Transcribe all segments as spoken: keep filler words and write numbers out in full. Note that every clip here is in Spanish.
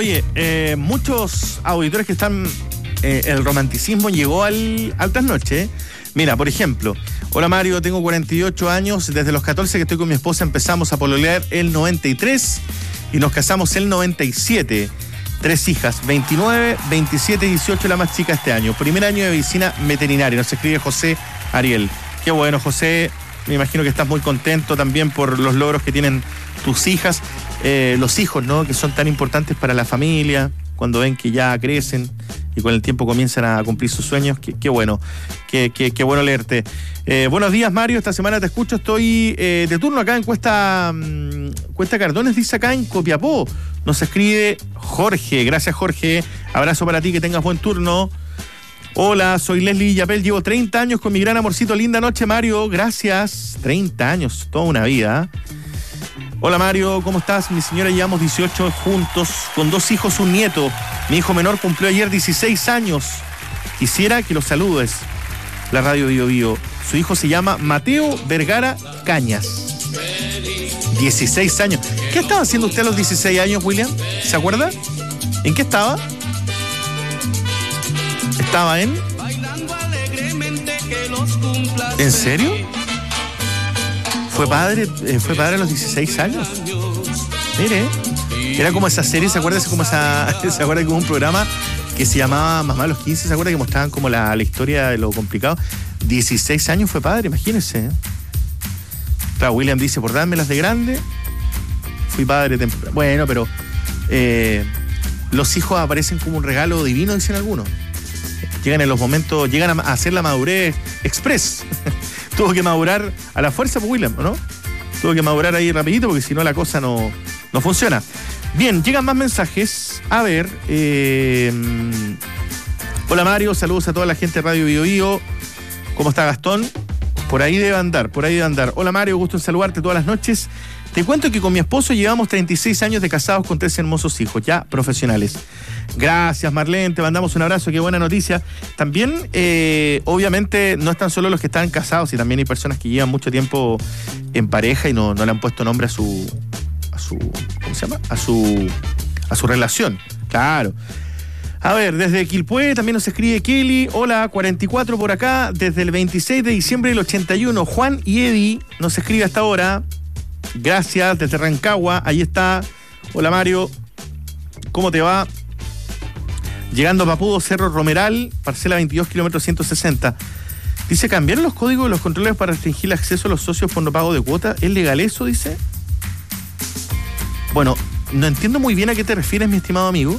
Oye, eh, muchos auditores que están... Eh, el romanticismo llegó al, al trasnoche. Mira, por ejemplo, hola Mario, tengo cuarenta y ocho años, desde los catorce que estoy con mi esposa empezamos a pololear el noventa y tres y nos casamos el noventa y siete. Tres hijas, veintinueve, veintisiete y dieciocho, la más chica este año. Primer año de medicina veterinaria, nos escribe José Ariel. Qué bueno, José, me imagino que estás muy contento también por los logros que tienen tus hijas, eh, los hijos, ¿no? Que son tan importantes para la familia, cuando ven que ya crecen y con el tiempo comienzan a cumplir sus sueños. Qué, qué bueno, qué, qué, qué bueno leerte. Eh, buenos días, Mario, esta semana te escucho, estoy eh, de turno acá en Cuesta, um, Cuesta Cardones, dice acá en Copiapó. Nos escribe Jorge, gracias Jorge, abrazo para ti, que tengas buen turno. Hola, soy Leslie Yapel, llevo treinta años con mi gran amorcito, linda noche Mario, gracias. treinta años, toda una vida. Hola Mario, ¿cómo estás? Mi señora llevamos dieciocho juntos, con dos hijos, un nieto. Mi hijo menor cumplió ayer dieciséis años. Quisiera que lo saludes. La radio Bio Bio. Su hijo se llama Mateo Vergara Cañas. dieciséis años. ¿Qué estaba haciendo usted a los dieciséis años, William? ¿Se acuerda? ¿En qué estaba? ¿Estaba en? ¿En serio? Fue padre, eh, fue padre a los dieciséis años. Mire, era como esa serie, ¿se acuerda? Como esa, ¿se acuerda que hubo un programa que se llamaba Mamá a los quince? ¿Se acuerda que mostraban como la, la historia de lo complicado? dieciséis años fue padre, imagínense. Claro, William dice, por dármelas de grande, fui padre temprano. Bueno, pero eh, los hijos aparecen como un regalo divino, dicen algunos. Llegan en los momentos, llegan a hacer la madurez express. Tuvo que madurar a la fuerza, pues, William, ¿no? Tuvo que madurar ahí rapidito porque si no la cosa no, no funciona. Bien, llegan más mensajes. A ver, eh, hola Mario, saludos a toda la gente de Radio Bio Bio. ¿Cómo está Gastón? Por ahí debe andar, por ahí debe andar. Hola Mario, gusto en saludarte todas las noches. Te cuento que con mi esposo llevamos treinta y seis años de casados con tres hermosos hijos, ya profesionales. Gracias Marlene, te mandamos un abrazo, qué buena noticia. También, eh, obviamente, no están solo los que están casados, y también hay personas que llevan mucho tiempo en pareja y no, no le han puesto nombre a su, a su, ¿cómo se llama? A su, a su relación, claro. A ver, desde Quilpué también nos escribe Kelly. Hola, cuarenta y cuatro por acá, desde el veintiséis de diciembre del ochenta y uno. Juan y Eddie nos escribe hasta ahora. Gracias, desde Rancagua, ahí está. Hola Mario, ¿cómo te va? Llegando a Papudo, Cerro Romeral, parcela veintidós, kilómetros ciento sesenta. Dice, ¿cambiaron los códigos de los controles para restringir el acceso a los socios por no pago de cuota? ¿Es legal eso, dice? Bueno, no entiendo muy bien a qué te refieres, mi estimado amigo.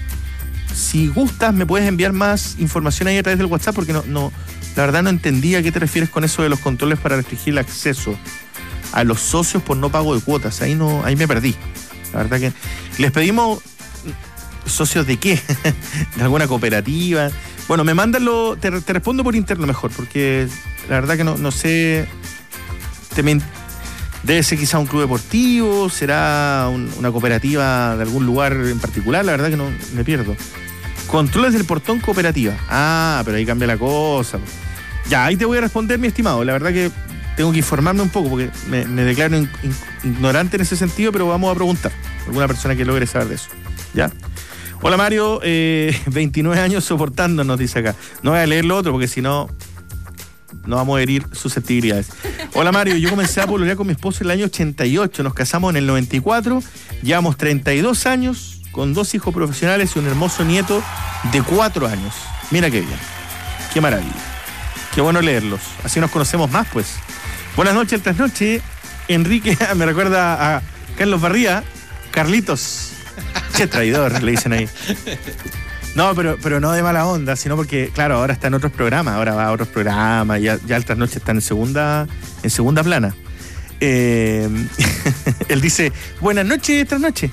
Si gustas, me puedes enviar más información ahí a través del WhatsApp, porque no, no, la verdad no entendía a qué te refieres con eso de los controles para restringir el acceso a los socios por no pago de cuotas. Ahí no, ahí me perdí. La verdad que les pedimos socios de qué, de alguna cooperativa. Bueno, me mandan lo, te, te respondo por interno mejor, porque la verdad que no, no sé. Te me, debe ser quizá un club deportivo, será un, una cooperativa de algún lugar en particular. La verdad que no me pierdo. Controles del portón cooperativa. Ah, pero ahí cambia la cosa. Ya, ahí te voy a responder, mi estimado. La verdad que tengo que informarme un poco porque me, me declaro in, in, ignorante en ese sentido, pero vamos a preguntar a alguna persona que logre saber de eso. ¿Ya? Hola Mario, eh, veintinueve años soportándonos, dice acá. No voy a leer lo otro porque si no, no vamos a herir susceptibilidades. Hola Mario, yo comencé a pololear con mi esposo en el año ochenta y ocho, nos casamos en el noventa y cuatro, llevamos treinta y dos años, con dos hijos profesionales y un hermoso nieto de cuatro años. Mira qué bien, qué maravilla. Qué bueno leerlos, así nos conocemos más, pues. Buenas noches, el trasnoche. Enrique, me recuerda a Carlos Barría. Carlitos. Che, traidor, le dicen ahí. No, pero, pero no de mala onda, sino porque, claro, ahora está en otros programas, ahora va a otros programas, ya, ya el trasnoche está en segunda, en segunda plana. Eh, él dice, buenas noches, trasnoche.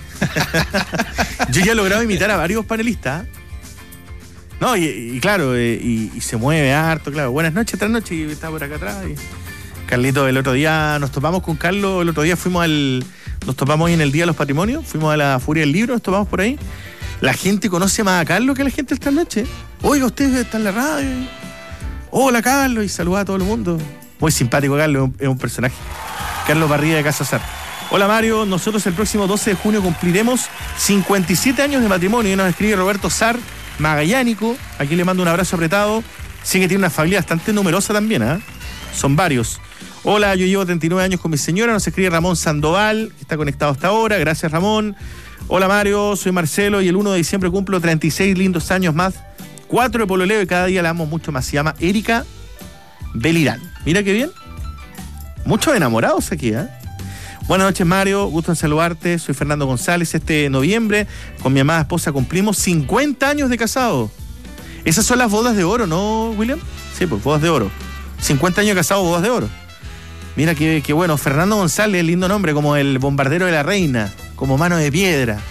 Yo ya he logrado imitar a varios panelistas. No, y, y claro, y, y se mueve harto, claro. Buenas noches, trasnoche, y está por acá atrás. Y Carlito, el otro día nos topamos con Carlos, el otro día fuimos al... Nos topamos hoy en el Día de los Patrimonios, fuimos a la Furia del Libro, nos topamos por ahí. La gente conoce más a Carlos que a la gente esta noche. Oiga, usted está en la radio. Hola, Carlos, y saluda a todo el mundo. Muy simpático, Carlos, es un, es un personaje. Carlos Barría de Casa Sar. Hola Mario, nosotros el próximo doce de junio cumpliremos cincuenta y siete años de matrimonio y nos escribe Roberto Sar, magallánico. Aquí le mando un abrazo apretado. Sí que tiene una familia bastante numerosa también, ¿eh? Son varios. Hola, yo llevo treinta y nueve años con mi señora, nos escribe Ramón Sandoval, que está conectado hasta ahora. Gracias, Ramón. Hola Mario, soy Marcelo y el uno de diciembre cumplo treinta y seis lindos años más. Cuatro de pololeo y cada día la amo mucho más. Se llama Erika Belirán. Mira qué bien. Muchos enamorados aquí, ¿eh? Buenas noches, Mario. Gusto en saludarte. Soy Fernando González. Este noviembre, con mi amada esposa, cumplimos cincuenta años de casado. Esas son las bodas de oro, ¿no, William? Sí, pues bodas de oro. cincuenta años de casado, bodas de oro. Mira qué, qué bueno. Fernando González, lindo nombre, como el bombardero de la reina, como mano de piedra.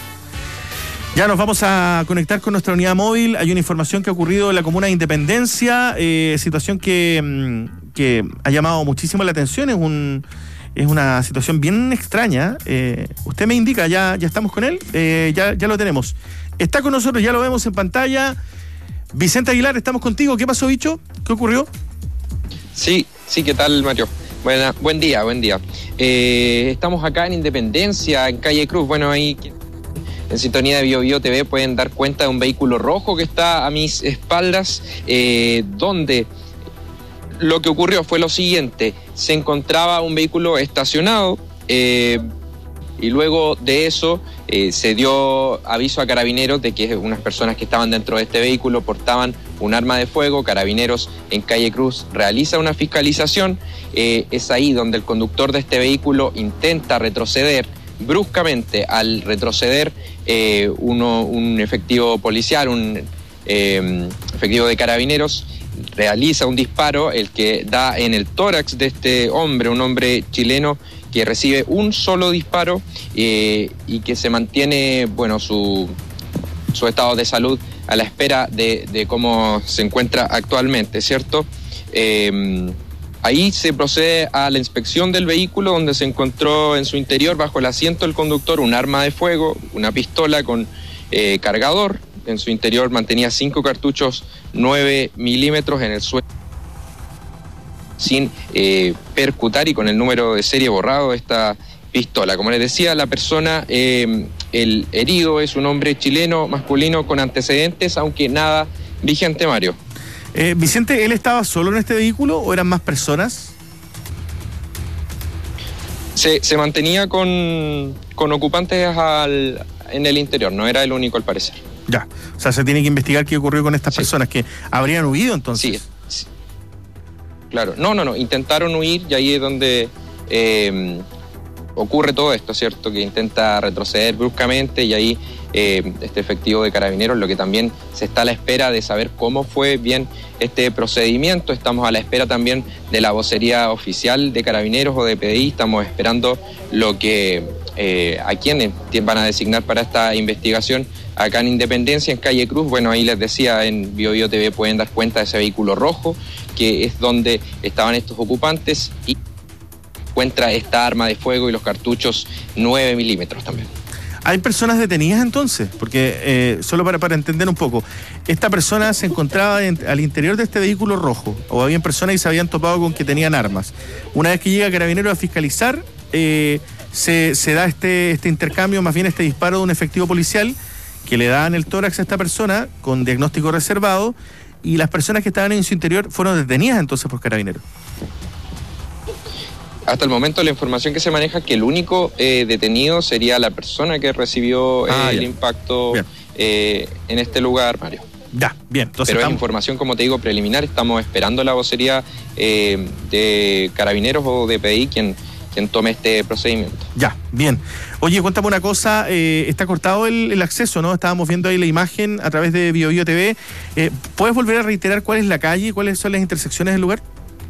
Ya nos vamos a conectar con nuestra unidad móvil. Hay una información que ha ocurrido en la comuna de Independencia, eh, situación que, que ha llamado muchísimo la atención. Es un... Es una situación bien extraña. Eh, usted me indica, ya, ya estamos con él, eh, ya, ya lo tenemos. Está con nosotros, ya lo vemos en pantalla. Vicente Aguilar, estamos contigo. ¿Qué pasó, bicho? ¿Qué ocurrió? Sí, sí, ¿qué tal, Mario? Buena, buen día, buen día. Eh, estamos acá en Independencia, en Calle Cruz. Bueno, ahí en sintonía de Bio Bio T V pueden dar cuenta de un vehículo rojo que está a mis espaldas, eh, donde... Lo que ocurrió fue lo siguiente: se encontraba un vehículo estacionado eh, y luego de eso eh, se dio aviso a Carabineros de que unas personas que estaban dentro de este vehículo portaban un arma de fuego. Carabineros en Calle Cruz realiza una fiscalización. Eh, es ahí donde el conductor de este vehículo intenta retroceder. Bruscamente, al retroceder, eh, uno, un efectivo policial, un eh, efectivo de Carabineros, realiza un disparo, el que da en el tórax de este hombre, un hombre chileno que recibe un solo disparo eh, y que se mantiene, bueno, su, su estado de salud a la espera de, de cómo se encuentra actualmente, ¿cierto? Eh, ahí se procede a la inspección del vehículo, donde se encontró en su interior, bajo el asiento del conductor, un arma de fuego, una pistola con eh, cargador. En su interior mantenía cinco cartuchos nueve milímetros en el suelo, sin eh, percutar y con el número de serie borrado de esta pistola. Como les decía, la persona, eh, el herido es un hombre chileno, masculino, con antecedentes, aunque nada vigente, Mario. Eh, Vicente, ¿él estaba solo en este vehículo o eran más personas? Se, se mantenía con, con ocupantes al, en el interior, no era el único al parecer. Ya, o sea, se tiene que investigar qué ocurrió con estas sí. personas que habrían huido entonces. Sí, sí, claro. No, no, no, intentaron huir y ahí es donde eh, ocurre todo esto, ¿cierto? Que intenta retroceder bruscamente y ahí eh, este efectivo de Carabineros, lo que también se está a la espera de saber cómo fue bien este procedimiento. Estamos a la espera también de la vocería oficial de Carabineros o de P D I, estamos esperando lo que eh, a quienes van a designar para esta investigación. Acá en Independencia, en Calle Cruz, bueno, ahí les decía, en Bio Bio T V pueden dar cuenta de ese vehículo rojo, que es donde estaban estos ocupantes, y encuentra esta arma de fuego y los cartuchos nueve milímetros también. ¿Hay personas detenidas entonces? Porque, eh, solo para, para entender un poco, esta persona se encontraba en, al interior de este vehículo rojo, o habían personas y se habían topado con que tenían armas. Una vez que llega Carabineros a fiscalizar, eh, se, se da este, este intercambio, más bien este disparo de un efectivo policial, que le dan el tórax a esta persona con diagnóstico reservado, y las personas que estaban en su interior fueron detenidas entonces por Carabineros. Hasta el momento la información que se maneja es que el único eh, detenido sería la persona que recibió eh, ah, el impacto eh, en este lugar, Mario. Ya, bien. Entonces Pero estamos... es información, como te digo, preliminar. Estamos esperando la vocería eh, de Carabineros o de P D I, quien... quien tome este procedimiento. Ya, bien. Oye, cuéntame una cosa, eh, está cortado el, el acceso, ¿no? Estábamos viendo ahí la imagen a través de Bio Bio T V. Eh, ¿Puedes volver a reiterar cuál es la calle, cuáles son las intersecciones del lugar?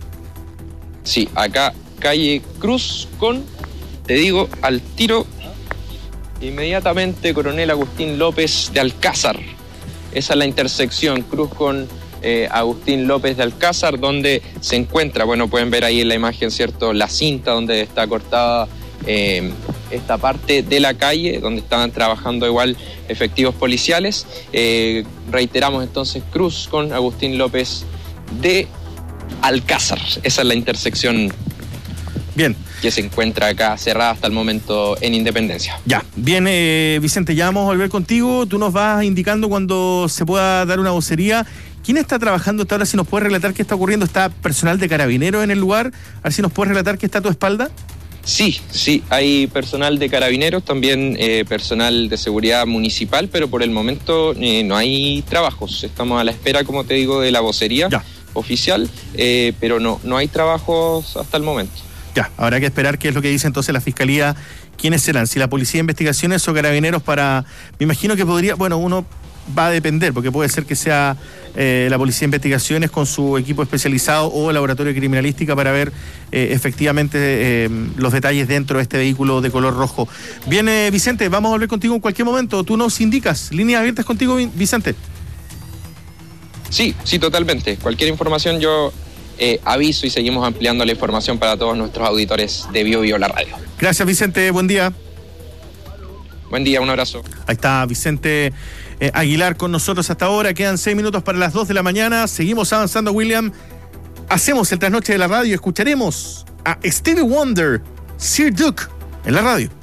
Sí, acá Calle Cruz con, te digo, al tiro, inmediatamente Coronel Agustín López de Alcázar. Esa es la intersección, Cruz con Eh, Agustín López de Alcázar, donde se encuentra, bueno, pueden ver ahí en la imagen, ¿cierto?, la cinta donde está cortada eh, esta parte de la calle, donde estaban trabajando igual efectivos policiales. Eh, reiteramos entonces, Cruz con Agustín López de Alcázar. Esa es la intersección Bien. Que se encuentra acá cerrada hasta el momento en Independencia. Ya, bien, eh, Vicente, ya vamos a volver contigo. Tú nos vas indicando cuando se pueda dar una vocería. ¿Quién está trabajando hasta ahora? Si nos puedes relatar qué está ocurriendo. ¿Está personal de Carabineros en el lugar? A ver si nos puedes relatar qué está a tu espalda. Sí, sí, hay personal de Carabineros, también eh, personal de seguridad municipal, pero por el momento eh, no hay trabajos. Estamos a la espera, como te digo, de la vocería ya. oficial, eh, pero no, no hay trabajos hasta el momento. Ya, habrá que esperar qué es lo que dice entonces la Fiscalía. ¿Quiénes serán? Si la Policía de Investigaciones o Carabineros para... Me imagino que podría... Bueno, uno va a depender, porque puede ser que sea eh, la Policía de Investigaciones con su equipo especializado o el Laboratorio de Criminalística para ver eh, efectivamente eh, los detalles dentro de este vehículo de color rojo. Bien, eh, Vicente, vamos a volver contigo en cualquier momento. Tú nos indicas. Líneas abiertas contigo, Vicente. Sí, sí, totalmente. Cualquier información yo eh, aviso y seguimos ampliando la información para todos nuestros auditores de Bio Bio la radio. Gracias, Vicente. Buen día. Buen día, un abrazo. Ahí está Vicente eh, Aguilar con nosotros hasta ahora. Quedan seis minutos para las dos de la mañana. Seguimos avanzando, William. Hacemos el trasnoche de la radio. Escucharemos a Stevie Wonder, Sir Duke, en la radio.